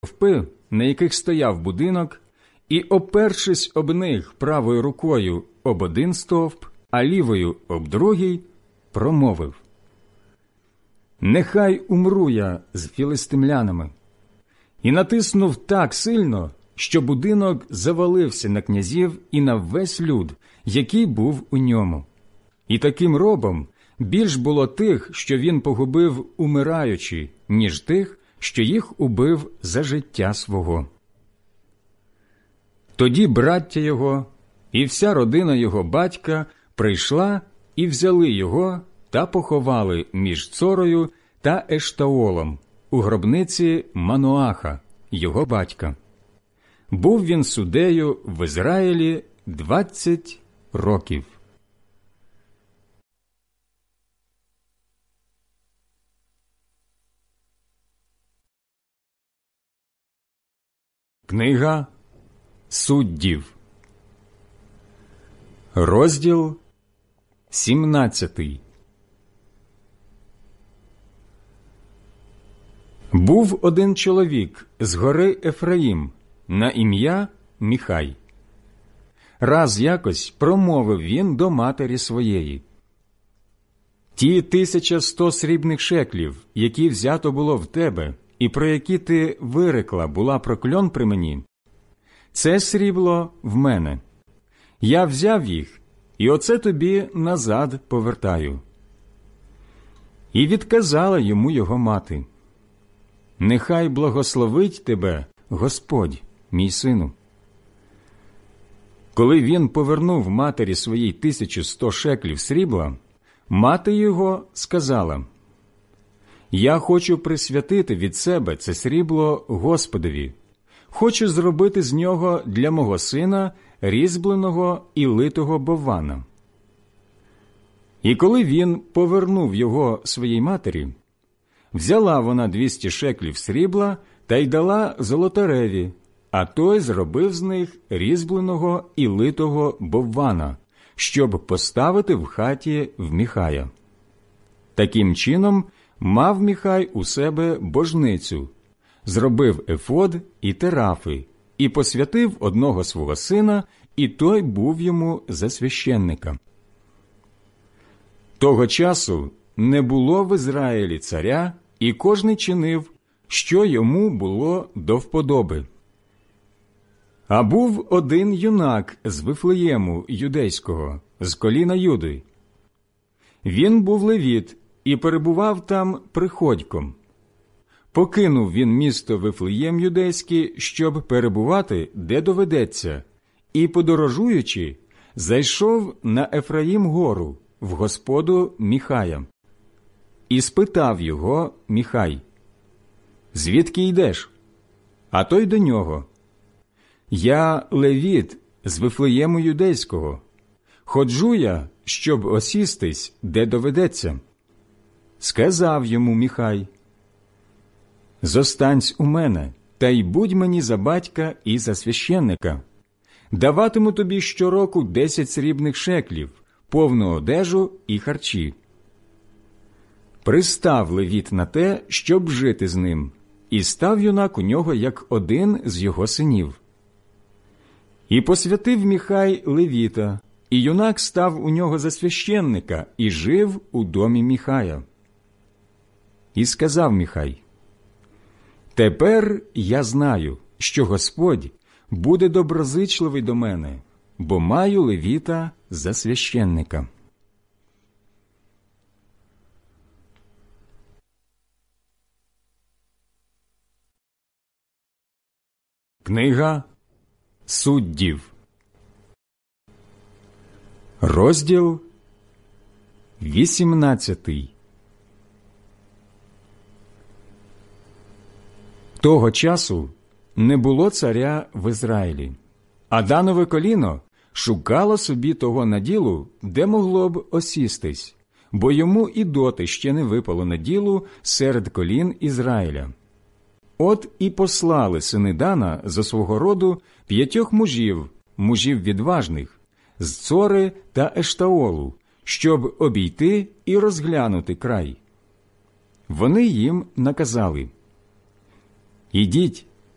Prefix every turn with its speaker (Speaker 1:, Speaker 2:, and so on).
Speaker 1: стовпи, на яких стояв будинок, і, опершись об них правою рукою об один стовп, а лівою об другий, промовив: «Нехай умру я з філистимлянами». І натиснув так сильно, що будинок завалився на князів і на весь люд, який був у ньому. І таким робом більш було тих, що він погубив умираючи, ніж тих, що їх убив за життя свого. Тоді браття його і вся родина його батька прийшла і взяли його та поховали між Цорою та Ештаолом у гробниці Мануаха, його батька. Був він суддею в Ізраїлі 20 років. Книга Суддів, розділ 17. Був один чоловік з гори Ефраїм на ім'я Міхай. Раз якось промовив він до матері своєї: «Ті 1100 срібних шеклів, які взято було в тебе, і про які ти вирекла була прокльон при мені, це срібло в мене. Я взяв їх, і оце тобі назад повертаю». І відказала йому його мати: «Нехай благословить тебе Господь, мій сину». Коли він повернув матері своїй 1100 шеклів срібла, мати його сказала: «Я хочу присвятити від себе це срібло Господові. Хочу зробити з нього для мого сина різьбленого і литого боввана». І коли він повернув його своїй матері, взяла вона 200 шеклів срібла та й дала золотареві, а той зробив з них різьбленого і литого боввана, щоб поставити в хаті в Міхая. Таким чином мав Міхай у себе божницю, зробив ефод і терафи, і посвятив одного свого сина, і той був йому за священника. Того часу не було в Ізраїлі царя, і кожний чинив, що йому було до вподоби. А був один юнак з Вифлеєму юдейського, з коліна Юди. Він був левіт і перебував там приходьком. Покинув він місто Вифлеєм юдейський, щоб перебувати, де доведеться, і, подорожуючи, зайшов на Ефраїм гору, в господу Міхая. І спитав його Міхай: «Звідки йдеш?» А той до нього: «Я левіт з Вифлеєму юдейського. Ходжу я, щоб осістись, де доведеться». Сказав йому Міхай: «Зостанься у мене, та й будь мені за батька і за священника. Даватиму тобі щороку 10 срібних шеклів, повну одежу і харчі». Пристав левіт на те, щоб жити з ним, і став юнак у нього як один з його синів. І посвятив Міхай левіта, і юнак став у нього за священника і жив у домі Міхая. І сказав Міхай: «Тепер я знаю, що Господь буде доброзичливий до мене, бо маю левіта за священника». Книга Суддів, розділ 18. Того часу не було царя в Ізраїлі, а Данове коліно шукало собі того наділу, де могло б осістись, бо йому і доти ще не випало наділу серед колін Ізраїля. От і послали сини Дана за свого роду 5 мужів відважних, з Цори та Ештаолу, щоб обійти і розглянути край. Вони їм наказали: «Ідіть,